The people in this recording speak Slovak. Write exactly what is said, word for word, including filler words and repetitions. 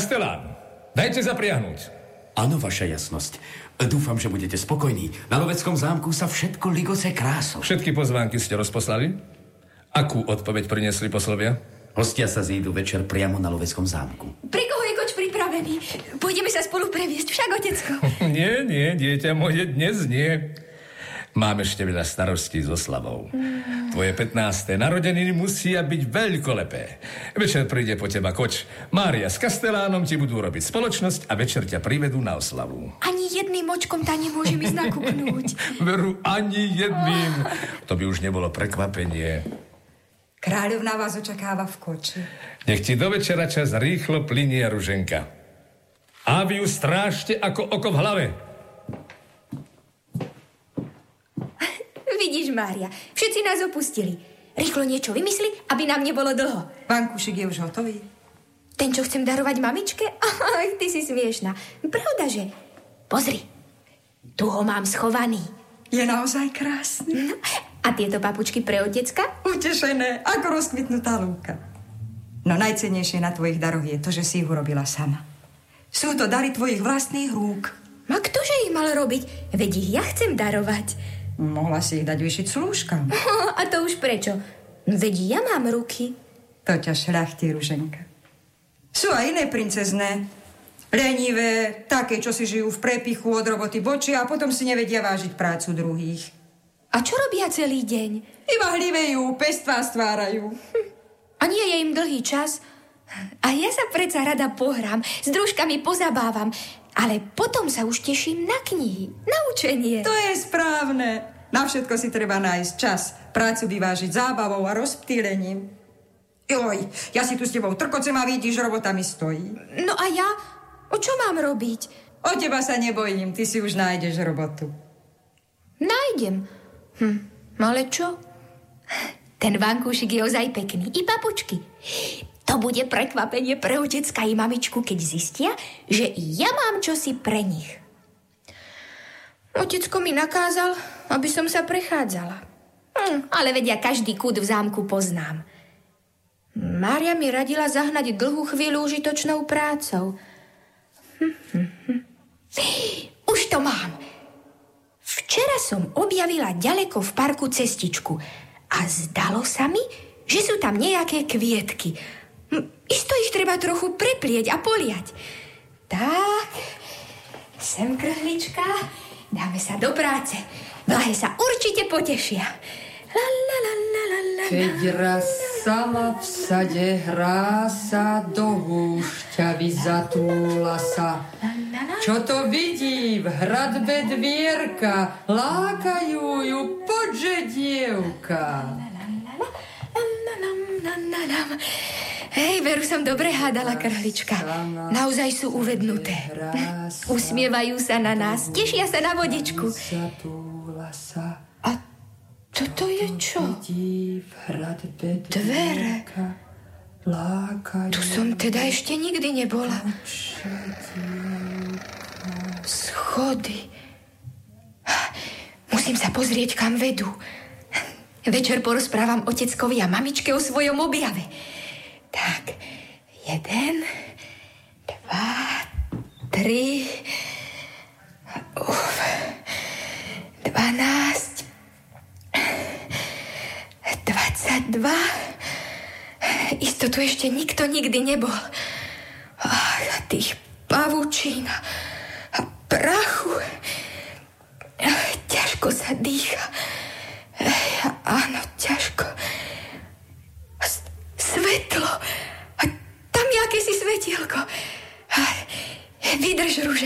Kastelán, dajte zapriahnuť. Áno, vaša jasnosť. Dúfam, že budete spokojní. Na Loveckom zámku sa všetko ligoce krásou. Všetky pozvánky ste rozposlali? Akú odpoveď priniesli poslovia? Hostia sa zídu večer priamo na Loveckom zámku. Pri koho je koč pripravený? Pôjdeme sa spolu previesť, však, otecko? Nie, nie, dieťa moje, dnes nie. Mám ešte veľa starostí so Slavou. Mm. Tvoje pätnáste narodeniny musia byť veľkolepé. Večer príde po teba koč. Mária s Kastelánom ti budú robiť spoločnosť a večer ťa privedú na oslavu. Ani jedným očkom tam nemôžem ísť nakúknúť. Veru, ani jedným. To by už nebolo prekvapenie. Kráľovná vás očakáva v koči. Nech ti do večera čas rýchlo plinie, Ruženka. A vy ju strážte ako oko v hlave. Vidíš, Mária, všetci nás opustili. Rýchlo niečo vymysli, aby nám nebolo dlho. Vankúšik je už hotový. Ten, čo chcem darovať mamičke? Aj, ty si smiešná. Pravdaže? Pozri, tu ho mám schovaný. Je naozaj krásny. No, a tieto papučky pre otecka? Utešené, ako rozkvitnutá lúka. No najcennejšie na tvojich daroch je to, že si ich urobila sama. Sú to dary tvojich vlastných rúk. A ktože ich mal robiť? Veď ich ja chcem darovať. Mohla si ich dať vyšiť slúžkam. A to už prečo? Veď ja mám ruky. To ťa šľachtí, Ruženka. Sú aj iné princezné. Lenivé, také, čo si žijú v prepichu od roboty bočia a potom si nevedia vážiť prácu druhých. A čo robia celý deň? Iba hlivejú, pestvá stvárajú. Hm. A nie je im dlhý čas? A ja sa predsa rada pohrám, s družkami pozabávam, ale potom sa už teším na knihy, na učenie. To je správne. Na všetko si treba nájsť čas. Prácu vyvážiť zábavou a rozptýlením. Joj, ja si tu s tebou trkocem a vidíš, robota mi stojí. No a ja? O čo mám robiť? O teba sa nebojím, ty si už nájdeš robotu. Nájdem. Hm, ale čo? Ten vankúšik je ozaj pekný. I papučky. To bude prekvapenie pre otecka i mamičku, keď zistia, že i ja mám čosi pre nich. Otecko mi nakázal, aby som sa prechádzala. Hm, ale vedia, každý kút v zámku poznám. Mária mi radila zahnať dlhú chvíľu užitočnou prácou. Hm, hm, hm. Už to mám. Včera som objavila ďaleko v parku cestičku a zdalo sa mi, že sú tam nejaké kvietky. Isto ich treba trochu preplieť a poliať. Tak, sem krhlička, dáme sa do práce. Blahe sa určite potešia. La, la, la, la, la, la, Keď raz sama v sade hrá sa, do húšťavy zatúla sa. Čo to vidí v hradbe dvierka, lákajú ju, poďže dievka. Hej, veru som dobre hádala, krhlička. Naozaj sú uvednuté. Usmievajú sa na nás, tešia sa na vodičku. A toto je čo? Dvere. Tu som teda ešte nikdy nebola. Schody. Musím sa pozrieť, kam vedú. Večer porozprávam oteckovi a mamičke o svojom objave. Tak, jeden, dva, tri, uf, dvanásť, dvadsaťdva. Isto tu ešte nikto nikdy nebol. Ach, a tých pavučín a prachu. Ach, ťažko sa dýcha. Áno, ťažko. Svetlo. A tam jaké si svetielko. Vydrž, Ruže.